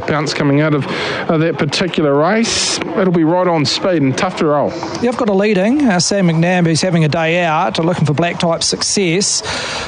bounce coming out of that particular race. It'll be right on speed and tough to roll. Yeah, I've got a leading. Sam McNabb, who's having a day out, looking for black type success.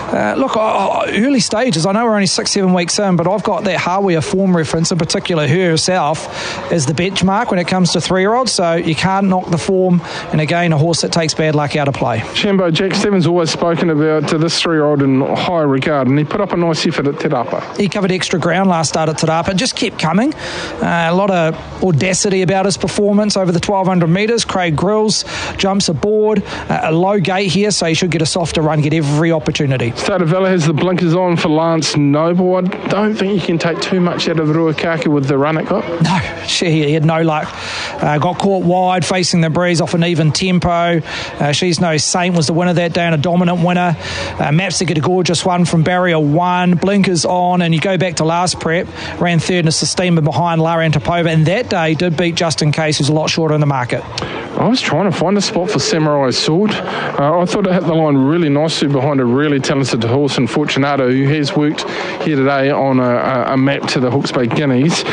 Early stages, I know we're only 6-7 weeks in, but I've got that Hawea form reference, in particular her herself, as the benchmark when it comes to 3-year-olds, so you can't knock the form, and again, a horse that takes bad luck out of play. Shambo, Jack Stevens always spoken about this 3-year-old in high regard, and he put up a nice effort at Te Rapa. He covered extra ground last start at Te Rapa, just kept coming. A lot of audacity about his performance over the 1,200 metres. Craig Grills jumps aboard, a low gate here, so he should get a softer run, get every opportunity. Startavella has the blinkers on for Lance Noble. I don't think you can take too much out of Ruakaka with the run it got. No, he had no luck. Got caught wide, facing the breeze off an even tempo. She's No Saint was the winner that day and a dominant winner. Maps to get a gorgeous one from barrier 1, blinkers on, and you go back to last prep, ran third in a Sistema behind Lara Antipova, and that day did beat Justin Case, who's a lot shorter in the market. I was trying to find a spot for Samurai Sword. I thought it hit the line really nicely behind a really talented horse in Fortunato, who has worked here today on a map to the Hawke's Bay Guineas.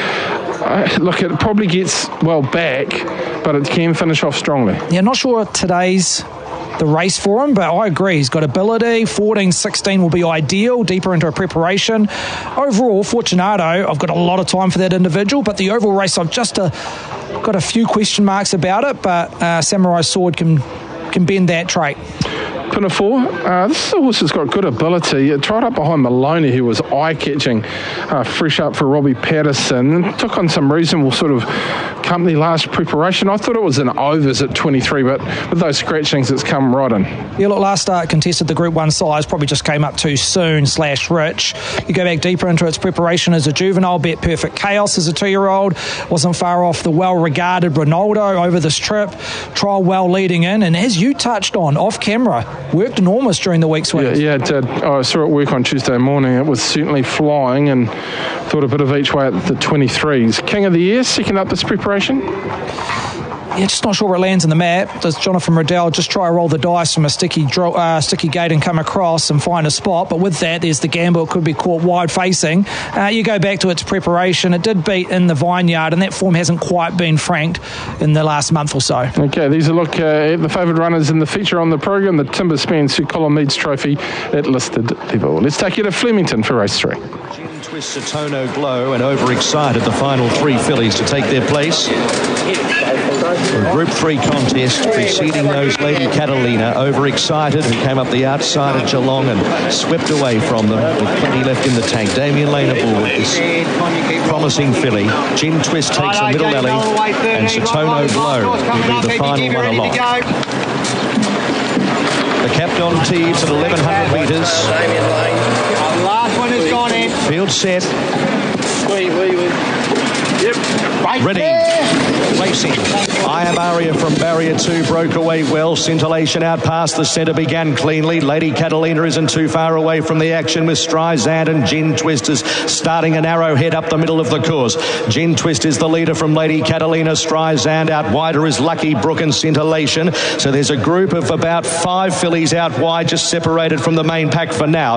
Look, it probably gets well back, but it can finish off strongly. Yeah, not sure today's the race for him, but I agree, he's got ability. 14-16 will be ideal, deeper into a preparation. Overall, Fortunato, I've got a lot of time for that individual, but the overall race, I've just got a few question marks about it, but Samurai Sword can bend that trait. Pinafore, this is a horse that's got good ability. It tried up behind Maloney, who was eye-catching, fresh up for Robbie Patterson, and took on some reasonable sort of company last preparation. I thought it was an overs at 23, but with those scratchings, it's come right in. Yeah, look, last start contested the Group 1 size, probably just came up too soon /rich. You go back deeper into its preparation as a juvenile, Bet Perfect Chaos as a 2-year-old, wasn't far off the well-regarded Ronaldo over this trip, trial well leading in, and as you touched on, off camera, worked enormous during the week's wins. Yeah, it did. I saw it work on Tuesday morning. It was certainly flying, and thought a bit of each way at the 23s. King of the Year, second up this preparation. Yeah, just not sure where it lands in the map. Does Jonathan Riddell just try to roll the dice from a sticky gate and come across and find a spot? But with that, there's the gamble. It could be caught wide facing. You go back to its preparation. It did beat in the Vineyard, and that form hasn't quite been franked in the last month or so. Okay, these are look at the favourite runners in the feature on the program, the Timber Span Sir Colin Meads Trophy at listed level. Let's take you to Flemington for race 3. Twist, Satono Glow, and Overexcited, the final 3 fillies to take their place. For Group 3 contest, preceding those Lady Catalina, Overexcited, who came up the outside of Geelong and swept away from them with plenty left in the tank. Damien Lane aboard this promising filly. Gin Twist takes a middle alley, and Satono Glow will be the final one along. The Captain Teves at 1,100 metres. Last one has gone in. Field set. Yep. Ready. Racing. Ayabaria from barrier 2 broke away well. Scintillation out past the centre began cleanly. Lady Catalina isn't too far away from the action with Streisand and Gin Twist is starting an arrowhead up the middle of the course. Gin Twist is the leader from Lady Catalina. Streisand out wider is Lucky Brook and Scintillation. So there's a group of about 5 fillies out wide, just separated from the main pack for now.